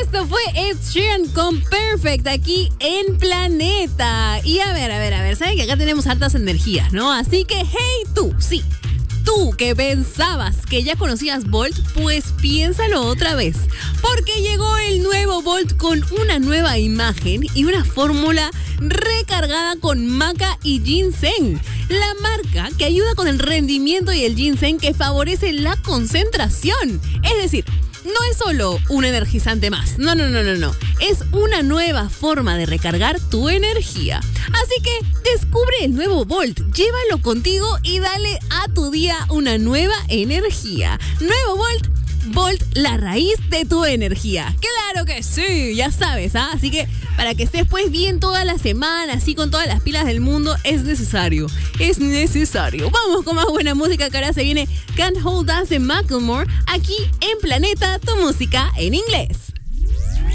Esto fue Ed Sheeran con Perfect aquí en Planeta. Y a ver, saben que acá tenemos hartas energías, ¿no? Así que, hey tú, sí, tú que pensabas que ya conocías Volt, pues piénsalo otra vez. Porque llegó el nuevo Volt con una nueva imagen y una fórmula recargada con maca y ginseng. La marca que ayuda con el rendimiento y el ginseng que favorece la concentración. Es decir, no es solo un energizante más. No. Es una nueva forma de recargar tu energía. Así que descubre el nuevo Volt, llévalo contigo y dale a tu día una nueva energía. Nuevo Volt, la raíz de tu energía. Claro que sí, ya sabes, ¿ah? Así que para que estés pues bien toda la semana, así con todas las pilas del mundo, es necesario. Vamos con más buena música, que ahora se viene Can't Hold Us de Macklemore, aquí en Planeta, tu música en inglés.